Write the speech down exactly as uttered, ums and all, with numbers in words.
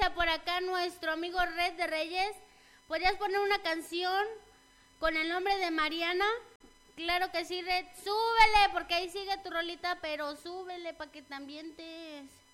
anda por acá nuestro amigo Red de Reyes. ¿Podrías poner una canción con el nombre de Mariana? Claro que sí, Red. Súbele, porque ahí sigue tu rolita, pero súbele para que también te...